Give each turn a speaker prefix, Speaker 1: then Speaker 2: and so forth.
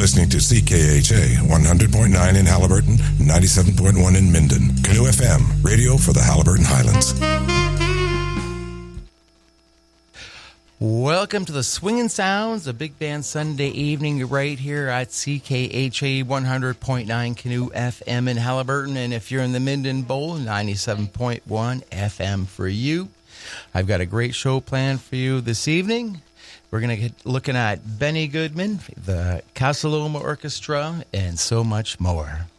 Speaker 1: listening to CKHA 100.9 in Halliburton, 97.1 in Minden. Canoe FM, radio for the Halliburton Highlands.
Speaker 2: Welcome to the Swingin' Sounds, a big band Sunday evening right here at CKHA 100.9 Canoe FM in Halliburton. And if you're in the Minden Bowl, 97.1 FM for you. I've got a great show planned for you this evening. We're going to get looking at Benny Goodman, the Casa Loma Orchestra, and so much more.